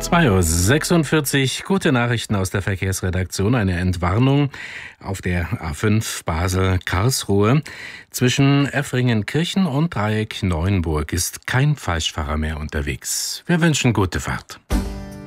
2:46 Uhr, gute Nachrichten aus der Verkehrsredaktion. Eine Entwarnung auf der A5 Basel-Karlsruhe. Zwischen Effringen-Kirchen und Dreieck Neuenburg ist kein Falschfahrer mehr unterwegs. Wir wünschen gute Fahrt.